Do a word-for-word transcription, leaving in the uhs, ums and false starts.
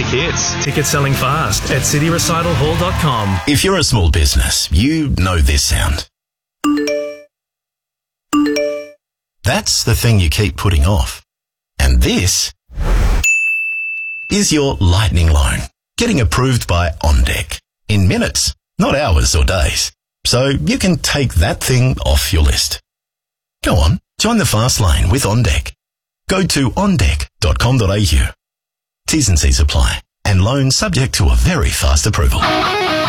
hits. Tickets selling fast at city recital hall dot com. If you're a small business, you know this sound. That's the thing you keep putting off. And this is your lightning loan, getting approved by OnDeck in minutes, not hours or days. So you can take that thing off your list. Go on, join the fast lane with OnDeck. Go to on deck dot com dot a u. T's and C's apply, and loan subject to a very fast approval.